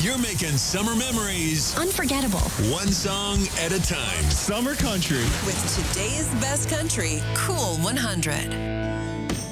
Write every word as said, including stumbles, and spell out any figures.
You're making summer memories unforgettable. one song at a time. Summer Country. With today's best country, Cool one hundred.